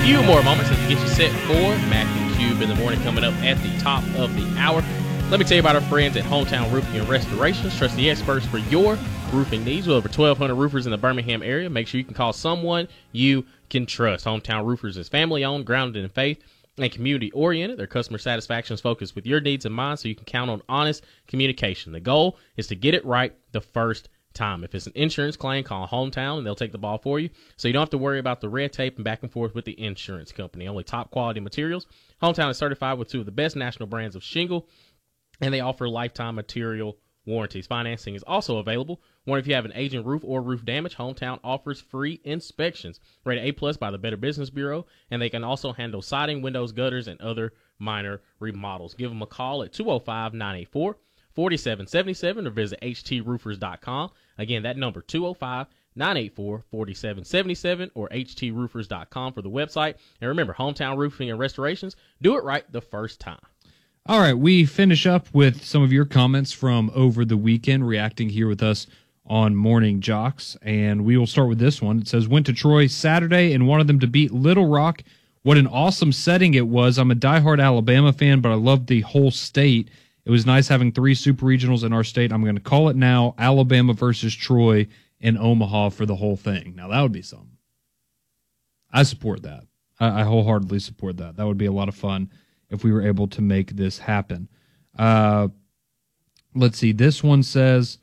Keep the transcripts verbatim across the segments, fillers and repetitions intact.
few more moments as we get you set for Mac and Cube in the morning coming up at the top of the hour. Let me tell you about our friends at Hometown Roofing and Restorations. Trust the experts for your roofing needs. With over twelve hundred roofers in the Birmingham area, make sure you can call someone you can trust. Hometown Roofers is family-owned, grounded in faith, and community-oriented. Their customer satisfaction is focused with your needs in mind, so you can count on honest communication. The goal is to get it right the first time. If it's an insurance claim, call Hometown, and they'll take the ball for you, so you don't have to worry about the red tape and back and forth with the insurance company. Only top-quality materials. Hometown is certified with two of the best national brands of shingle, and they offer lifetime material warranties. Financing is also available. Wonder if you have an aging roof or roof damage, Hometown offers free inspections. Rated A plus by the Better Business Bureau, and they can also handle siding, windows, gutters, and other minor remodels. Give them a call at two oh five, nine eight four, four seven seven seven or visit h t roofers dot com. Again, that number, two oh five, nine eight four, four seven seven seven or h t roofers dot com for the website. And remember, Hometown Roofing and Restorations, do it right the first time. All right, we finish up with some of your comments from over the weekend, reacting here with us on Morning Jocks, and we will start with this one. It says, went to Troy Saturday and wanted them to beat Little Rock. What an awesome setting it was. I'm a diehard Alabama fan, but I love the whole state. It was nice having three super regionals in our state. I'm going to call it now, Alabama versus Troy in Omaha for the whole thing. Now, that would be something. I support that. I, I wholeheartedly support that. That would be a lot of fun if we were able to make this happen. Uh, let's see. This one says,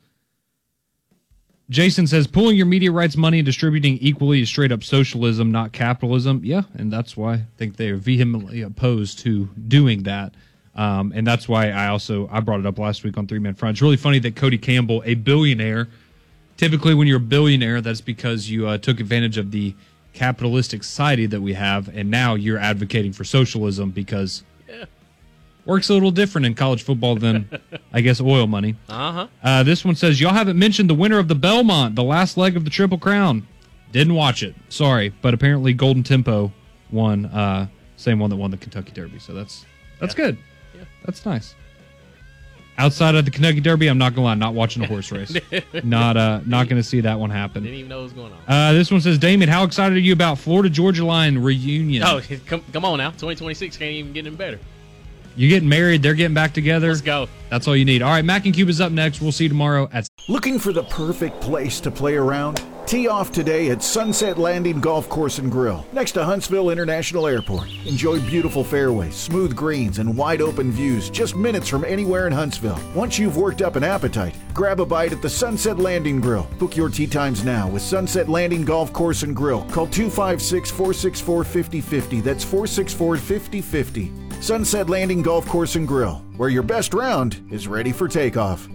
Jason says, pulling your media rights money and distributing equally is straight up socialism, not capitalism. Yeah, and that's why I think they are vehemently opposed to doing that. Um, and that's why I also, I brought it up last week on Three Man Front. It's really funny that Cody Campbell, a billionaire, typically when you're a billionaire, that's because you uh, took advantage of the capitalistic society that we have, and now you're advocating for socialism because yeah. Works a little different in college football than, I guess, oil money. Uh-huh. Uh, this one says, y'all haven't mentioned the winner of the Belmont, the last leg of the Triple Crown. Didn't watch it. Sorry, but apparently Golden Tempo won, uh, same one that won the Kentucky Derby, so that's that's yeah. good. Yeah. That's nice. Outside of the Kentucky Derby, I'm not going to lie, not watching a horse race. not uh, not going to see that one happen. Didn't even know what was going on. Uh, this one says, Damon, how excited are you about Florida-Georgia Line reunion? Oh, come, come on now. twenty twenty-six can't even get any better. You're getting married. They're getting back together. Let's go. That's all you need. All right, Mac and Cube is up next. We'll see you tomorrow at... Looking for the perfect place to play around? Tee off today at Sunset Landing Golf Course and Grill, next to Huntsville International Airport. Enjoy beautiful fairways, smooth greens, and wide open views just minutes from anywhere in Huntsville. Once you've worked up an appetite, grab a bite at the Sunset Landing Grill. Book your tee times now with Sunset Landing Golf Course and Grill. Call two five six, four six four, five oh five oh. That's four six four, five oh five oh. Sunset Landing Golf Course and Grill, where your best round is ready for takeoff.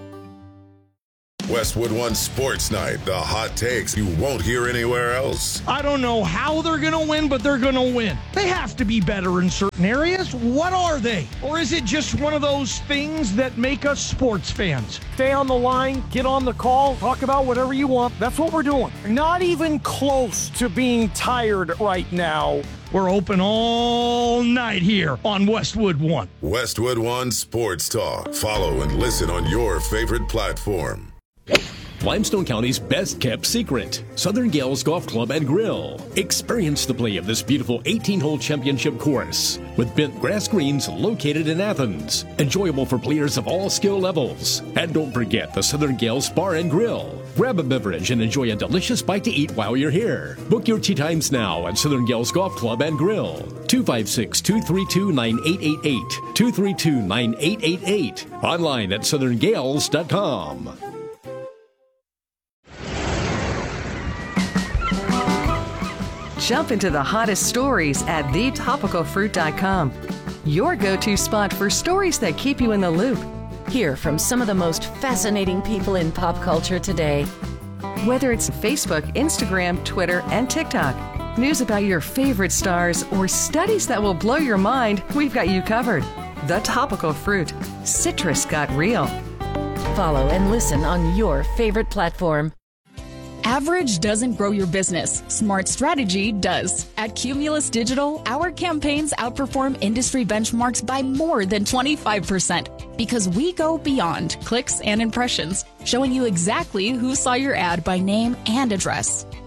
Westwood One Sports Night, the hot takes you won't hear anywhere else. I don't know how they're going to win, but they're going to win. They have to be better in certain areas. What are they? Or is it just one of those things that make us sports fans? Stay on the line, get on the call, talk about whatever you want. That's what we're doing. Not even close to being tired right now. We're open all night here on Westwood One. Westwood One Sports Talk. Follow and listen on your favorite platform. Limestone County's best-kept secret, Southern Gales Golf Club and Grill. Experience the play of this beautiful eighteen-hole championship course with bent grass greens located in Athens. Enjoyable for players of all skill levels. And don't forget the Southern Gales Bar and Grill. Grab a beverage and enjoy a delicious bite to eat while you're here. Book your tee times now at Southern Gales Golf Club and Grill. two five six, two three two, nine eight eight eight. two three two, nine eight eight eight. Online at southern gales dot com. Jump into the hottest stories at the topical fruit dot com. Your go-to spot for stories that keep you in the loop. Hear from some of the most fascinating people in pop culture today. Whether it's Facebook, Instagram, Twitter, and TikTok, news about your favorite stars, or studies that will blow your mind, we've got you covered. The Topical Fruit. Citrus got real. Follow and listen on your favorite platform. Average doesn't grow your business. Smart strategy does. At Cumulus Digital, our campaigns outperform industry benchmarks by more than twenty-five percent because we go beyond clicks and impressions, showing you exactly who saw your ad by name and address.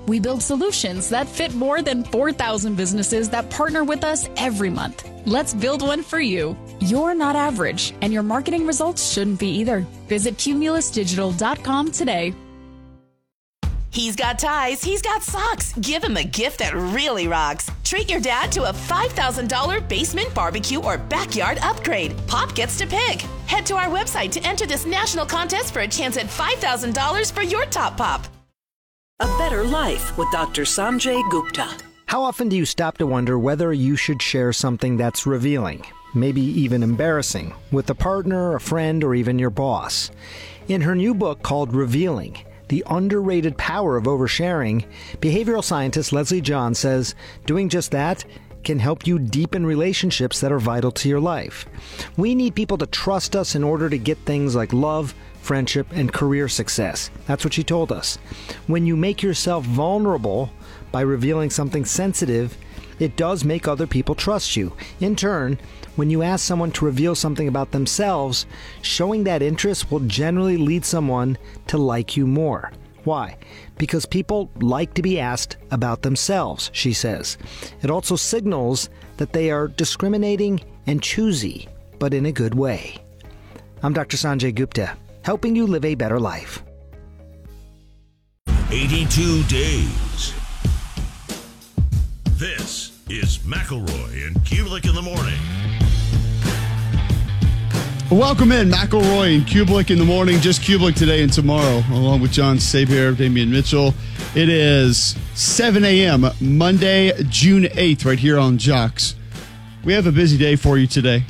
We build solutions that fit more than four thousand businesses that partner with us every month. Let's build one for you. You're not average, and your marketing results shouldn't be either. Visit cumulus digital dot com today. He's got ties, he's got socks. Give him a gift that really rocks. Treat your dad to a five thousand dollars basement barbecue or backyard upgrade. Pop gets to pick. Head to our website to enter this national contest for a chance at five thousand dollars for your top pop. A Better Life with Doctor Sanjay Gupta. How often do you stop to wonder whether you should share something that's revealing, maybe even embarrassing, with a partner, a friend, or even your boss? In her new book called Revealing, The Underrated Power of Oversharing, behavioral scientist Leslie John says doing just that can help you deepen relationships that are vital to your life. We need people to trust us in order to get things like love, friendship, and career success. That's what she told us. When you make yourself vulnerable by revealing something sensitive, it does make other people trust you. In turn, when you ask someone to reveal something about themselves, showing that interest will generally lead someone to like you more. Why? Because people like to be asked about themselves, she says. It also signals that they are discriminating and choosy, but in a good way. I'm Doctor Sanjay Gupta, helping you live a better life. eighty-two days. This is McElroy and Kubelik in the morning. Welcome in, McElroy and Kubelik in the morning. Just Kubelik today and tomorrow, along with John Sabier, Damian Mitchell. It is seven a.m., Monday, June eighth, right here on Jocks. We have a busy day for you today.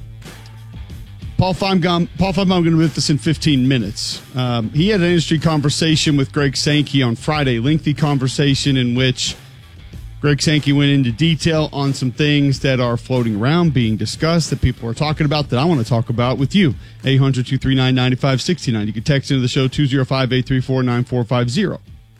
Paul Feinbaum, Paul Feinbaum going to be with us in fifteen minutes. Um, he had an industry conversation with Greg Sankey on Friday, lengthy conversation in which Greg Sankey went into detail on some things that are floating around, being discussed, that people are talking about, that I want to talk about with you. eight hundred, two three nine, nine five six nine. You can text into the show two oh five, eight three four, nine four five zero.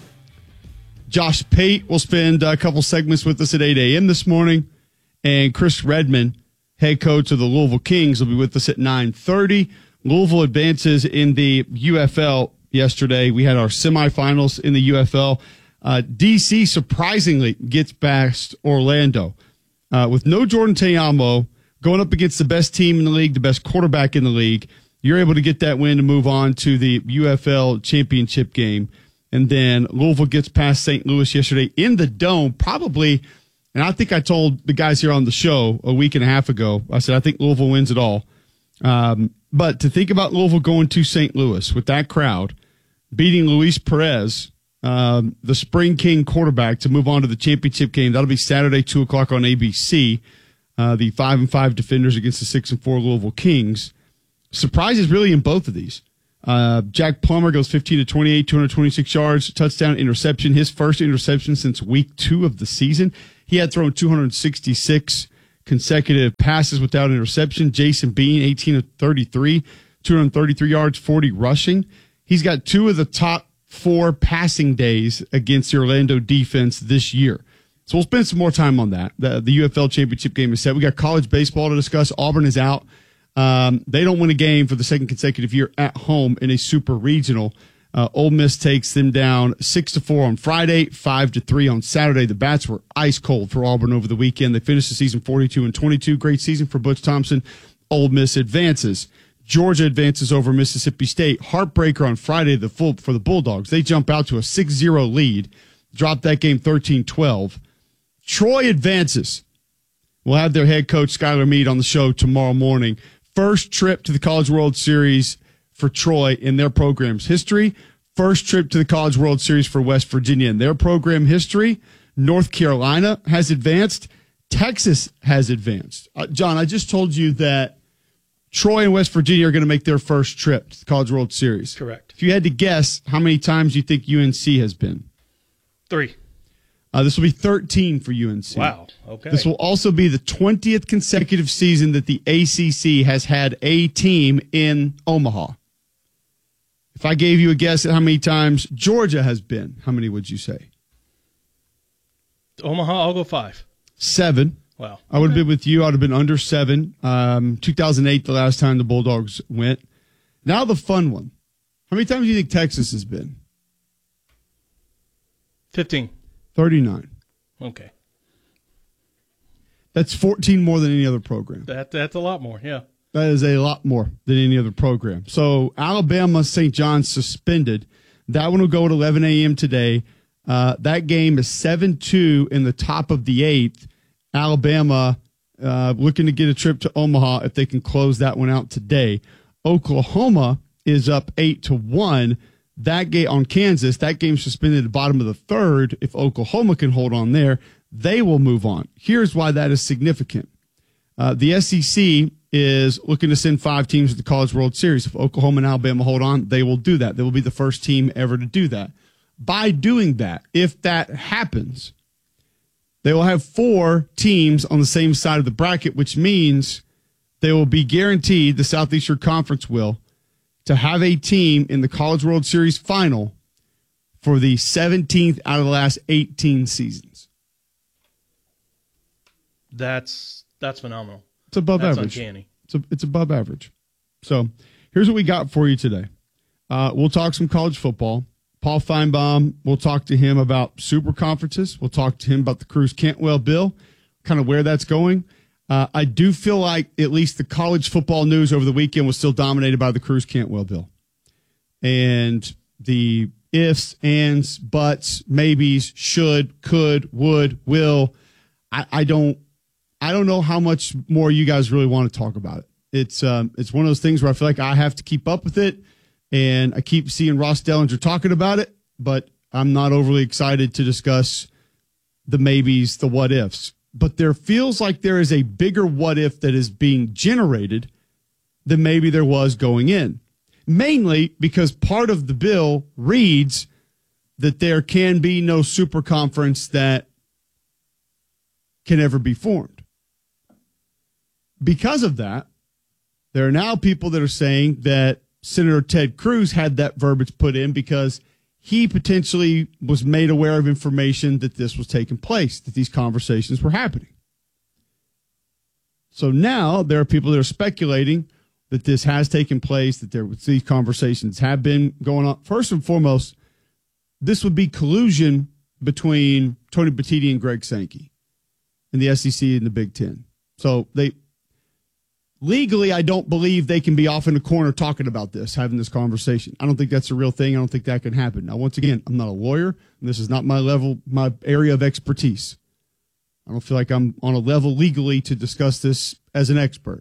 Josh Pate will spend a couple segments with us at eight a.m. this morning. And Chris Redman, head coach of the Louisville Kings, will be with us at nine thirty. Louisville advances in the U F L yesterday. We had our semifinals in the U F L. Uh, D C surprisingly gets past Orlando. Uh, with no Jordan Teamo going up against the best team in the league, the best quarterback in the league, you're able to get that win to move on to the U F L championship game. And then Louisville gets past Saint Louis yesterday in the Dome, probably, and I think I told the guys here on the show a week and a half ago, I said, I think Louisville wins it all. Um, but to think about Louisville going to Saint Louis with that crowd, beating Luis Perez, Um, the Spring King quarterback, to move on to the championship game. That'll be Saturday, two o'clock on A B C. Uh, the five and five defenders against the six and four Louisville Kings. Surprises really in both of these. Uh, Jack Plummer goes fifteen to twenty-eight, two hundred twenty-six yards, touchdown, interception. His first interception since week two of the season. He had thrown two hundred sixty-six consecutive passes without interception. Jason Bean, eighteen of thirty-three, two hundred thirty-three yards, forty rushing. He's got two of the top four passing days against the Orlando defense this year. So we'll spend some more time on that. The, the U F L championship game is set. We got college baseball to discuss. Auburn is out. Um, they don't win a game for the second consecutive year at home in a super regional. Uh, Ole Miss takes them down six to four on Friday, five to three on Saturday. The bats were ice cold for Auburn over the weekend. They finished the season forty-two and twenty-two. Great season for Butch Thompson. Ole Miss advances. Georgia advances over Mississippi State. Heartbreaker on Friday the full, for the Bulldogs. They jump out to a six zero lead, drop that game thirteen twelve. Troy advances. We'll have their head coach, Skylar Meade, on the show tomorrow morning. First trip to the College World Series for Troy in their program's history. First trip to the College World Series for West Virginia in their program history. North Carolina has advanced. Texas has advanced. Uh, John, I just told you that Troy and West Virginia are going to make their first trip to the College World Series. Correct. If you had to guess how many times you think U N C has been? Three. Uh, this will be thirteen for U N C. Wow. Okay. This will also be the twentieth consecutive season that the A C C has had a team in Omaha. If I gave you a guess at how many times Georgia has been, how many would you say? Omaha, I'll go five. Seven. Wow. I would have been with you. I would have been under seven. Um, two thousand eight, the last time the Bulldogs went. Now the fun one. How many times do you think Texas has been? fifteen. thirty-nine. Okay. That's fourteen more than any other program. That That's a lot more, yeah. That is a lot more than any other program. So Alabama, Saint John's suspended. That one will go at eleven a.m. today. Uh, that game is seven two in the top of the eighth. Alabama uh, looking to get a trip to Omaha if they can close that one out today. Oklahoma is up eight to one. That game on Kansas, that game suspended at the bottom of the third. If Oklahoma can hold on there, they will move on. Here's why that is significant. Uh, the S E C is looking to send five teams to the College World Series. If Oklahoma and Alabama hold on, they will do that. They will be the first team ever to do that. By doing that, if that happens, they will have four teams on the same side of the bracket, which means they will be guaranteed, the Southeastern Conference will, to have a team in the College World Series final for the seventeenth out of the last eighteen seasons. That's that's phenomenal. It's above that's average. Uncanny. It's, a, it's above average. So here's what we got for you today. Uh, we'll talk some college football. Paul Feinbaum, we'll talk to him about super conferences. We'll talk to him about the Cruz Cantwell bill, kind of where that's going. Uh, I do feel like at least the college football news over the weekend was still dominated by the Cruz Cantwell bill. And the ifs, ands, buts, maybes, should, could, would, will. I, I don't I don't know how much more you guys really want to talk about it. It's um, it's one of those things where I feel like I have to keep up with it. And I keep seeing Ross Dellinger talking about it, but I'm not overly excited to discuss the maybes, the what ifs. But there feels like there is a bigger what if that is being generated than maybe there was going in. Mainly because part of the bill reads that there can be no super conference that can ever be formed. Because of that, there are now people that are saying that Senator Ted Cruz had that verbiage put in because he potentially was made aware of information that this was taking place, that these conversations were happening. So now there are people that are speculating that this has taken place, that there these conversations have been going on. First and foremost, this would be collusion between Tony Petitti and Greg Sankey and the S E C and the Big Ten. So they legally, I don't believe they can be off in the corner talking about this, having this conversation. I don't think that's a real thing. I don't think that can happen. Now, once again, I'm not a lawyer, and this is not my level, my area of expertise. I don't feel like I'm on a level legally to discuss this as an expert.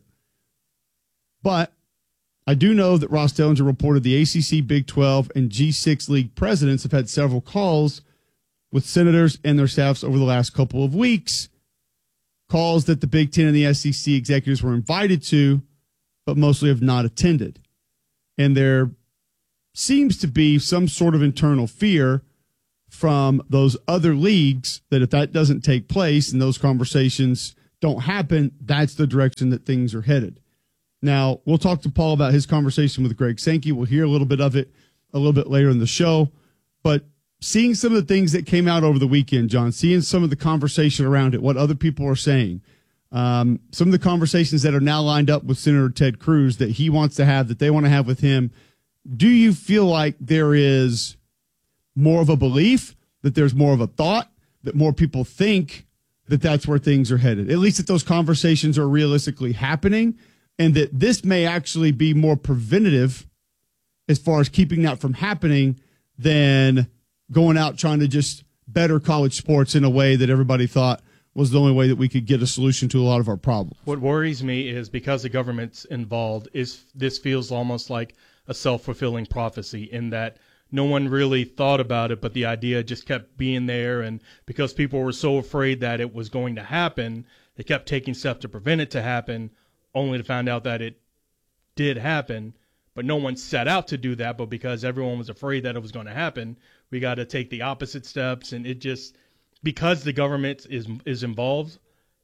But I do know that Ross Dellinger reported the A C C, Big twelve, and G six league presidents have had several calls with senators and their staffs over the last couple of weeks. Calls that the Big Ten and the S E C executives were invited to, but mostly have not attended. And there seems to be some sort of internal fear from those other leagues that if that doesn't take place and those conversations don't happen, that's the direction that things are headed. Now, we'll talk to Paul about his conversation with Greg Sankey. We'll hear a little bit of it a little bit later in the show. But seeing some of the things that came out over the weekend, John, seeing some of the conversation around it, what other people are saying, um, some of the conversations that are now lined up with Senator Ted Cruz that he wants to have, that they want to have with him, do you feel like there is more of a belief, that there's more of a thought, that more people think that that's where things are headed? At least that those conversations are realistically happening, and that this may actually be more preventative as far as keeping that from happening than going out trying to just better college sports in a way that everybody thought was the only way that we could get a solution to a lot of our problems. What worries me is because the government's involved, is this feels almost like a self-fulfilling prophecy in that no one really thought about it, but the idea just kept being there. And because people were so afraid that it was going to happen, they kept taking steps to prevent it to happen, only to find out that it did happen. But no one set out to do that, but because everyone was afraid that it was going to happen, we got to take the opposite steps. And it just, because the government is is involved,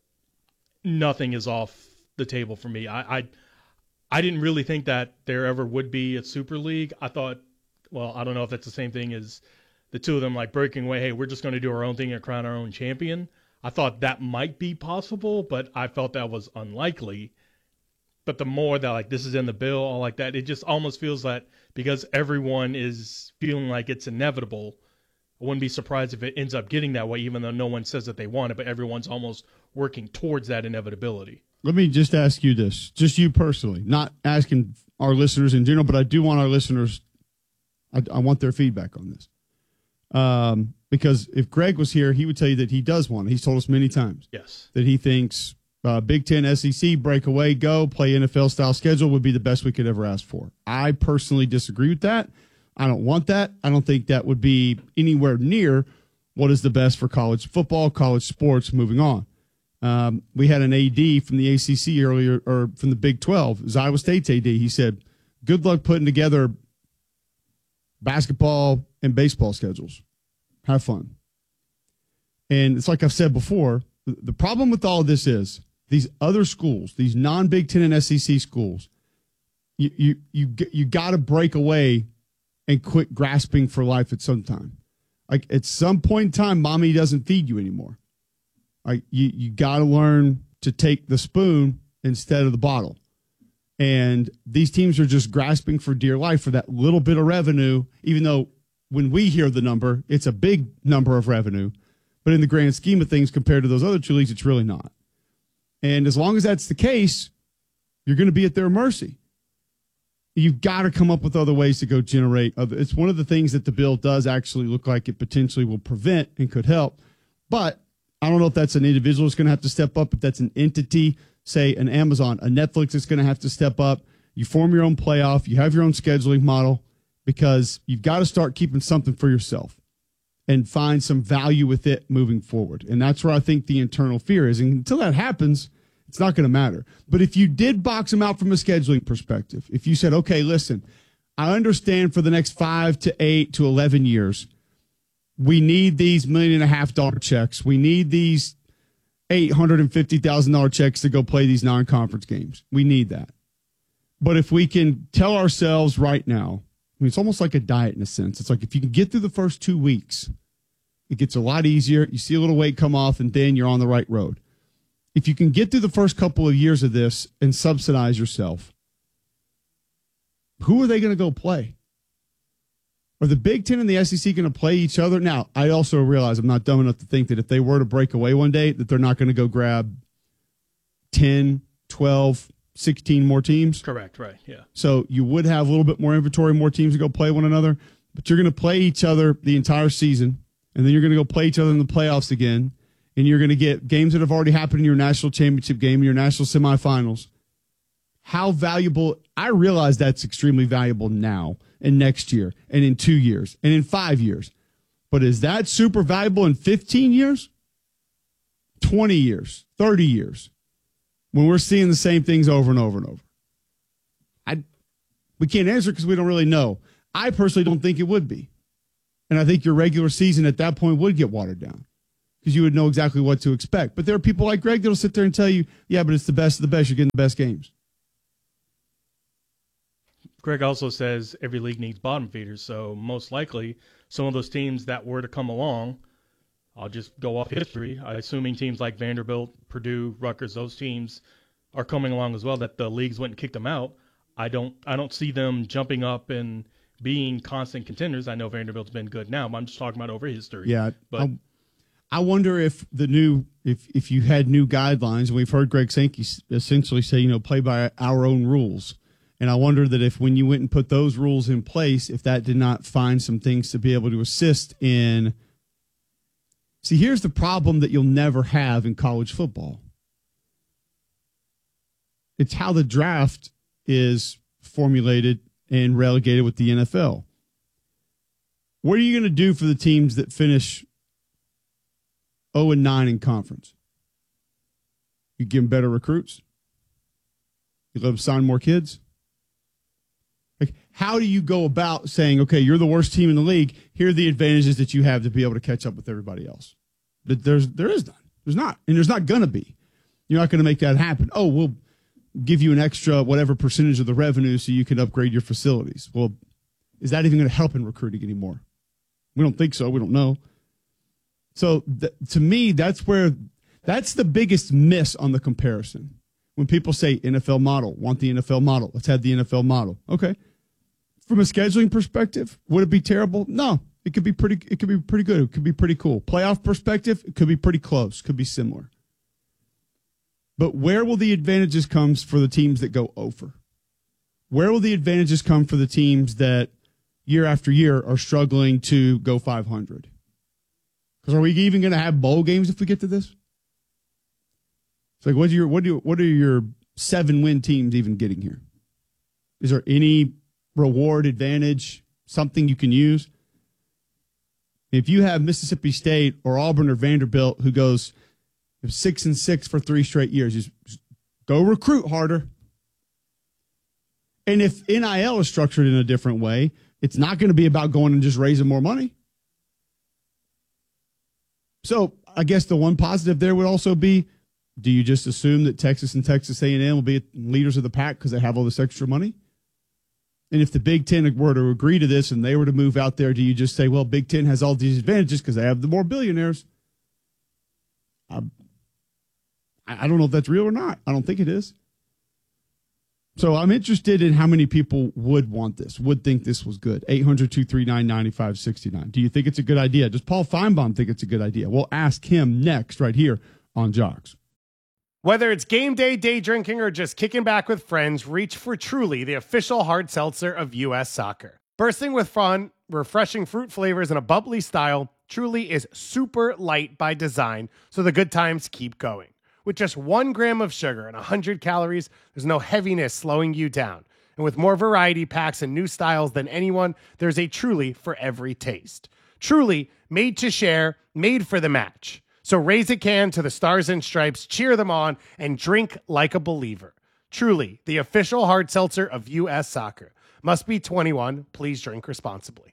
nothing is off the table for me. I, I I didn't really think that there ever would be a super league. I thought, well, I don't know if that's the same thing as the two of them like breaking away. Hey, we're just going to do our own thing and crown our own champion. I thought that might be possible, but I felt that was unlikely. But the more that like this is in the bill, all like that, it just almost feels that because everyone is feeling like it's inevitable, I wouldn't be surprised if it ends up getting that way, even though no one says that they want it, but everyone's almost working towards that inevitability. Let me just ask you this, just you personally, not asking our listeners in general, but I do want our listeners, I, I want their feedback on this. Um, because if Greg was here, he would tell you that he does want it. He's told us many times. Yes. That he thinks uh, Big Ten, S E C, breakaway, go, play N F L-style schedule would be the best we could ever ask for. I personally disagree with that. I don't want that. I don't think that would be anywhere near what is the best for college football, college sports moving on. Um, we had an A D from the A C C earlier, or from the Big twelve, it was Iowa State's A D. He said, good luck putting together basketball and baseball schedules. Have fun. And it's like I've said before, the problem with all of this is these other schools, these non-Big Ten and S E C schools, you you you, you got to break away and quit grasping for life at some time. Like at some point in time, mommy doesn't feed you anymore. Like you, you got to learn to take the spoon instead of the bottle. And these teams are just grasping for dear life for that little bit of revenue, even though when we hear the number, it's a big number of revenue. But in the grand scheme of things, compared to those other two leagues, it's really not. And as long as that's the case, you're going to be at their mercy. You've got to come up with other ways to go generate. Other, it's one of the things that the bill does actually look like it potentially will prevent and could help. But I don't know if that's an individual that's going to have to step up, if that's an entity, say an Amazon, a Netflix that's going to have to step up. You form your own playoff. You have your own scheduling model because you've got to start keeping something for yourself and find some value with it moving forward. And that's where I think the internal fear is. And until that happens, it's not going to matter. But if you did box them out from a scheduling perspective, if you said, okay, listen, I understand for the next five to eight to eleven years, we need these million and a half dollar checks. We need these eight hundred fifty thousand dollars checks to go play these non-conference games. We need that. But if we can tell ourselves right now, I mean, it's almost like a diet in a sense. It's like if you can get through the first two weeks, it gets a lot easier. You see a little weight come off, and then you're on the right road. If you can get through the first couple of years of this and subsidize yourself, who are they going to go play? Are the Big Ten and the S E C going to play each other? Now, I also realize I'm not dumb enough to think that if they were to break away one day, that they're not going to go grab ten, twelve, sixteen more teams. Correct, right, yeah. So you would have a little bit more inventory, more teams to go play one another, but you're going to play each other the entire season, and then you're going to go play each other in the playoffs again, and you're going to get games that have already happened in your national championship game, your national semifinals. How valuable, I realize that's extremely valuable now and next year and in two years and in five years. But is that super valuable in fifteen years, twenty years, thirty years, when we're seeing the same things over and over and over? I, we can't answer because we don't really know. I personally don't think it would be. And I think your regular season at that point would get watered down because you would know exactly what to expect. But there are people like Greg that will sit there and tell you, yeah, but it's the best of the best. You're getting the best games. Greg also says every league needs bottom feeders, so most likely some of those teams that were to come along, I'll just go off history, assuming teams like Vanderbilt, Purdue, Rutgers, those teams are coming along as well, that the leagues went and kicked them out. I don't I don't see them jumping up and being constant contenders. I know Vanderbilt's been good now, but I'm just talking about over history. Yeah, but I, I wonder if the new if if you had new guidelines, and we've heard Greg Sankey essentially say, you know, play by our own rules. And I wonder that if when you went and put those rules in place, if that did not find some things to be able to assist in. See, here's the problem that you'll never have in college football. It's how the draft is formulated and relegated with the N F L. What are you going to do for the teams that finish oh and nine in conference? You give them better recruits? You let them sign more kids? Like, how do you go about saying, okay, you're the worst team in the league, here are the advantages that you have to be able to catch up with everybody else? But there's, there is none. There's not. And there's not going to be. You're not going to make that happen. Oh, we'll give you an extra whatever percentage of the revenue so you can upgrade your facilities. Well, is that even going to help in recruiting anymore? We don't think so. We don't know. So th- to me, that's where that's the biggest miss on the comparison. When people say N F L model, want the N F L model, let's have the N F L model. Okay. From a scheduling perspective, would it be terrible? No, It could be pretty. It could be pretty good. It could be pretty cool. Playoff perspective, it could be pretty close. Could be similar. But where will the advantages come for the teams that go over? Where will the advantages come for the teams that year after year are struggling to go five hundred? Because are we even going to have bowl games if we get to this? It's like, what are your what do you, what are your seven win teams even getting here? Is there any reward advantage, something you can use? If you have Mississippi State or Auburn or Vanderbilt who goes six and six for three straight years, just go recruit harder. And if N I L is structured in a different way, it's not going to be about going and just raising more money. So I guess the one positive there would also be, do you just assume that Texas and Texas A and M will be leaders of the pack because they have all this extra money? And if the Big Ten were to agree to this and they were to move out there, do you just say, well, Big Ten has all these advantages because they have the more billionaires? I, I don't know if that's real or not. I don't think it is. So I'm interested in how many people would want this, would think this was good. eight hundred, two three nine, nine five six nine. Do you think it's a good idea? Does Paul Feinbaum think it's a good idea? We'll ask him next right here on Jocks. Whether it's game day, day drinking, or just kicking back with friends, reach for Truly, the official hard seltzer of U S Soccer. Bursting with fun, refreshing fruit flavors, and a bubbly style, Truly is super light by design, so the good times keep going. With just one gram of sugar and one hundred calories, there's no heaviness slowing you down. And with more variety packs and new styles than anyone, there's a Truly for every taste. Truly, made to share, made for the match. So raise a can to the Stars and Stripes, cheer them on, and drink like a believer. Truly, the official hard seltzer of U S Soccer. Must be twenty-one. Please drink responsibly.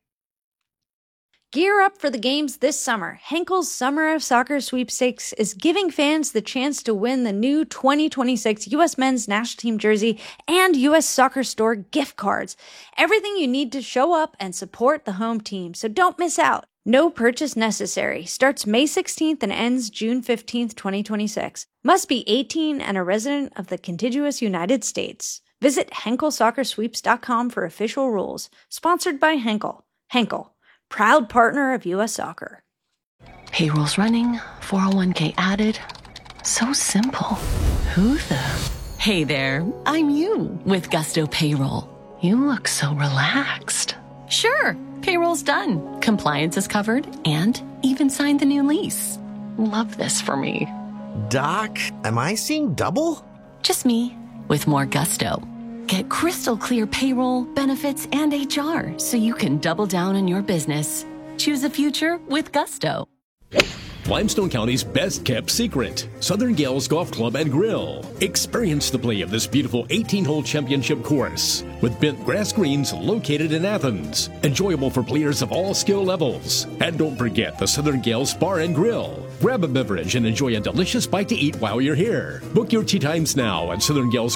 Gear up for the games this summer. Henkel's Summer of Soccer Sweepstakes is giving fans the chance to win the new twenty twenty-six U S Men's National Team jersey and U S Soccer Store gift cards. Everything you need to show up and support the home team, so don't miss out. No purchase necessary. Starts May sixteenth and ends June fifteenth, twenty twenty-six. Must be eighteen and a resident of the contiguous United States. Visit Henkel Soccer Sweeps dot com for official rules. Sponsored by Henkel. Henkel, proud partner of U S Soccer. Payroll's running, four oh one k added. So simple. Who the? Hey there, I'm you with Gusto Payroll. You look so relaxed. Sure, payroll's done. Compliance is covered and even signed the new lease. Love this for me. Doc, am I seeing double? Just me with more gusto. Get crystal clear payroll, benefits, and H R so you can double down on your business. Choose a future with Gusto. Limestone County's best-kept secret, Southern Gales Golf Club and Grill. Experience the play of this beautiful eighteen-hole championship course with bent grass greens located in Athens. Enjoyable for players of all skill levels. And don't forget the Southern Gales Bar and Grill. Grab a beverage and enjoy a delicious bite to eat while you're here. Book your tee times now at Southern Gales